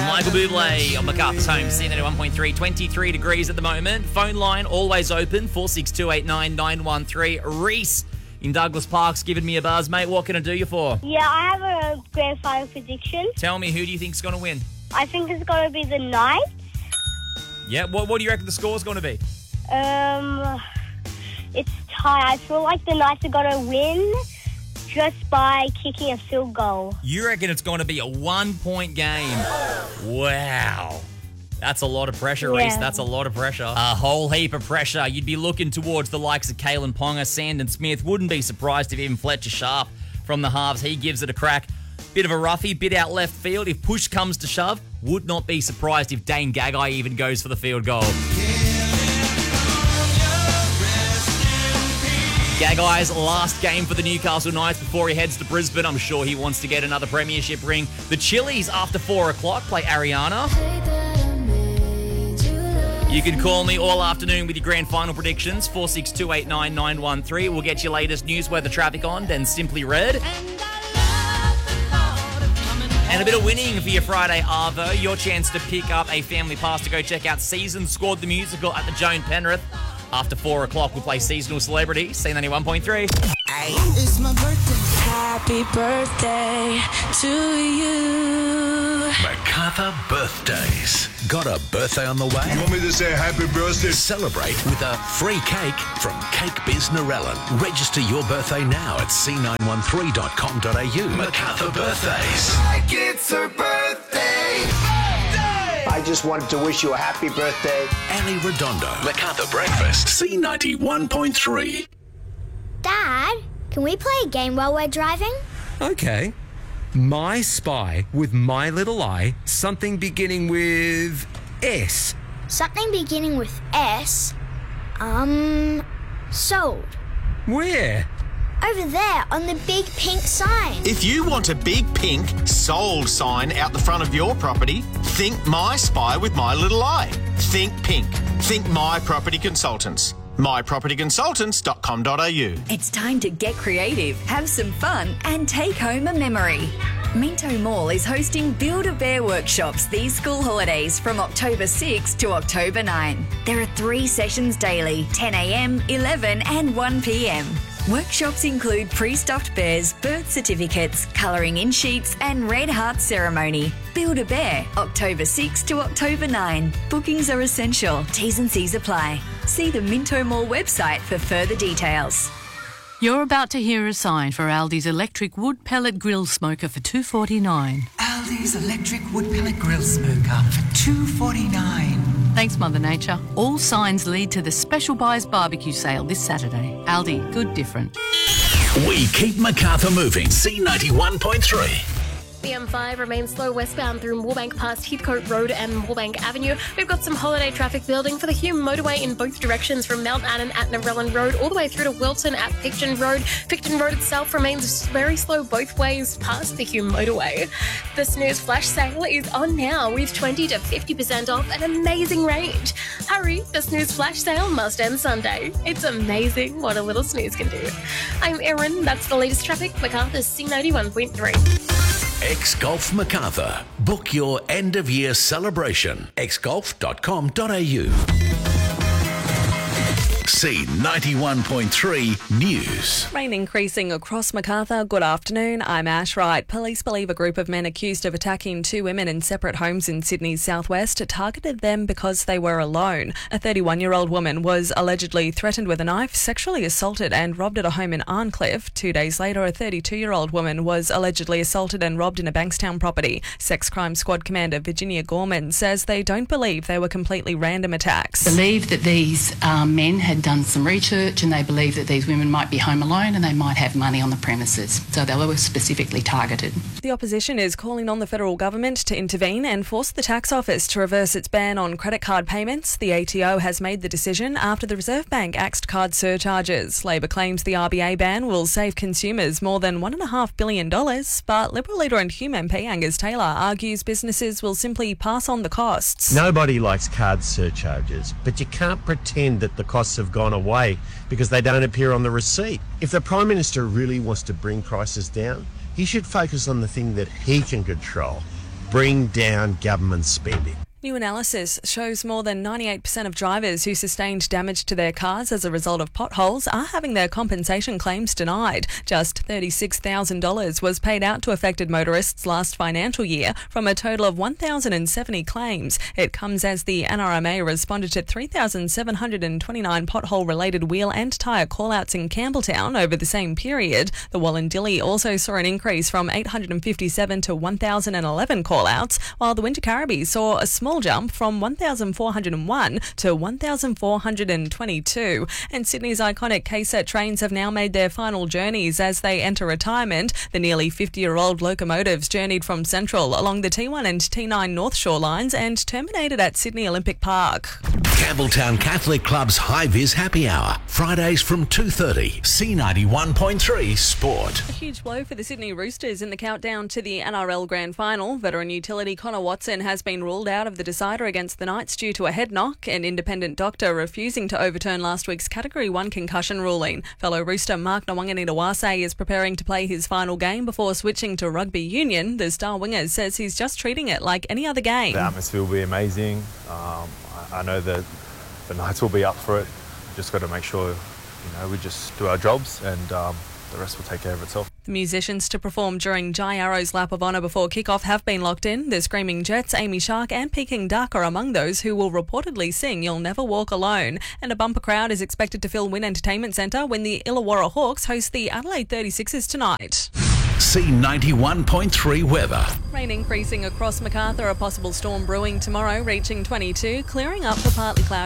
Michael Bublé on MacArthur's Home, C91.3, 23 degrees at the moment. Phone line always open, 46289913. Reese in Douglas Park's given me a buzz. Mate, what can I do you for? Yeah, I have a grand final prediction. Tell me, who do you think's going to win? I think it's going to be the Knights. Yeah, what do you reckon the score's going to be? It's tight. I feel like the Knights are going to win just by kicking a field goal. You reckon it's going to be a 1-point game? Wow. That's a lot of pressure, Reese. That's a lot of pressure. A whole heap of pressure. You'd be looking towards the likes of Kalen Ponga, Sandon Smith. Wouldn't be surprised if even Fletcher Sharp from the halves, he gives it a crack. Bit of a roughie, bit out left field. If push comes to shove, would not be surprised if Dane Gagai even goes for the field goal. Gagai's last game for the Newcastle Knights before he heads to Brisbane. I'm sure he wants to get another premiership ring. The Chili's after 4 o'clock play Ariana. You can call me all afternoon with your grand final predictions, 46289913. We'll get your latest news, weather, traffic on, then Simply Red. And a bit of winning for your Friday Arvo. Your chance to pick up a family pass to go check out Season Squad the Musical at the Joan Penrith. After 4 o'clock, we'll play Seasonal Celebrity, C91.3. Hey, it's my birthday. Happy birthday to you. MacArthur Birthdays. Got a birthday on the way? You want me to say happy birthday? Celebrate with a free cake from Cake Biz Narellan. Register your birthday now at c913.com.au. MacArthur Birthdays. Like it's her birthday. I just wanted to wish you a happy birthday. Ali Redondo. MacArthur Breakfast. C91.3. Dad, can we play a game while we're driving? Okay. My Spy with My Little Eye, something beginning with S. Something beginning with S? Sold. Where? Over there on the big pink sign. If you want a big pink sold sign out the front of your property, think My Spy with My Little Eye. Think pink. Think My Property Consultants. mypropertyconsultants.com.au. It's time to get creative, have some fun, and take home a memory. Minto Mall is hosting Build-A-Bear workshops these school holidays from October 6 to October 9. There are 3 sessions daily, 10 a.m, 11 and 1 p.m. Workshops include pre-stuffed bears, birth certificates, colouring in sheets and red heart ceremony. Build-A-Bear, October 6 to October 9. Bookings are essential. T's and C's apply. See the Minto Mall website for further details. You're about to hear a sign for Aldi's electric wood pellet grill smoker for $2.49. Aldi's electric wood pellet grill smoker for $2.49. Thanks, Mother Nature. All signs lead to the Special Buys barbecue sale this Saturday. Aldi, good different. We keep MacArthur moving. C91.3. The M5 remains slow westbound through Moorebank past Heathcote Road and Moorebank Avenue. We've got some holiday traffic building for the Hume motorway in both directions from Mount Annan at Narellan Road all the way through to Wilton at Picton Road. Picton Road itself remains very slow both ways past the Hume motorway. The Snooze Flash Sale is on now with 20 to 50% off an amazing range. Hurry, the Snooze Flash Sale must end Sunday. It's amazing what a little snooze can do. I'm Erin, that's the latest traffic, MacArthur's C91.3. X-Golf MacArthur. Book your end-of-year celebration. xgolf.com.au. C91.3 News. Rain increasing across MacArthur. Good afternoon. I'm Ash Wright. Police believe a group of men accused of attacking 2 women in separate homes in Sydney's southwest targeted them because they were alone. A 31-year-old woman was allegedly threatened with a knife, sexually assaulted and robbed at a home in Arncliffe. 2 days later, a 32-year-old woman was allegedly assaulted and robbed in a Bankstown property. Sex Crime Squad Commander Virginia Gorman says they don't believe they were completely random attacks. Believe that these men had done some research and they believe that these women might be home alone and they might have money on the premises. So they were specifically targeted. The opposition is calling on the federal government to intervene and force the tax office to reverse its ban on credit card payments. The ATO has made the decision after the Reserve Bank axed card surcharges. Labor claims the RBA ban will save consumers more than $1.5 billion, but Liberal leader and Hume MP Angus Taylor argues businesses will simply pass on the costs. Nobody likes card surcharges, but you can't pretend that the costs have gone away because they don't appear on the receipt. If the Prime Minister really wants to bring prices down, he should focus on the thing that he can control, bring down government spending. New analysis shows more than 98% of drivers who sustained damage to their cars as a result of potholes are having their compensation claims denied. Just $36,000 was paid out to affected motorists last financial year from a total of 1,070 claims. It comes as the NRMA responded to 3,729 pothole-related wheel and tyre call-outs in Campbelltown over the same period. The Wallandilly also saw an increase from 857 to 1,011 call-outs, while the Winter Carriby saw a small jump from 1,401 to 1,422. And Sydney's iconic K-Set trains have now made their final journeys as they enter retirement. The nearly 50-year-old locomotives journeyed from Central along the T1 and T9 North Shore lines and terminated at Sydney Olympic Park. Campbelltown Catholic Club's High Vis Happy Hour, Fridays from 2:30. C91.3 Sport. A huge blow for the Sydney Roosters in the countdown to the NRL Grand Final. Veteran utility Connor Watson has been ruled out of the decider against the Knights due to a head knock, an independent doctor refusing to overturn last week's Category 1 concussion ruling. Fellow Rooster Mark Nawangani-Dawase is preparing to play his final game before switching to rugby union. The star winger says he's just treating it like any other game. The atmosphere will be amazing. I know that the Knights will be up for it. Just got to make sure, we just do our jobs and the rest will take care of itself. The musicians to perform during Jai Arrow's Lap of Honour before kick-off have been locked in. The Screaming Jets, Amy Shark and Peking Duck are among those who will reportedly sing You'll Never Walk Alone. And a bumper crowd is expected to fill Wynn Entertainment Centre when the Illawarra Hawks host the Adelaide 36ers tonight. C91.3 weather. Rain increasing across Macarthur, a possible storm brewing tomorrow, reaching 22, clearing up for partly cloudy.